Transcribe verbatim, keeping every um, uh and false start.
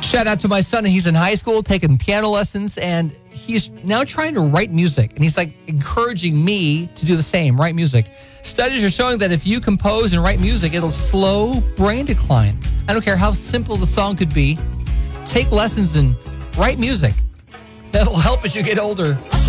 Shout out to my son. He's in high school taking piano lessons, and he's now trying to write music. And he's like encouraging me to do the same, write music. Studies are showing that if you compose and write music, it'll slow brain decline. I don't care how simple the song could be. Take lessons and write music. That'll help as you get older.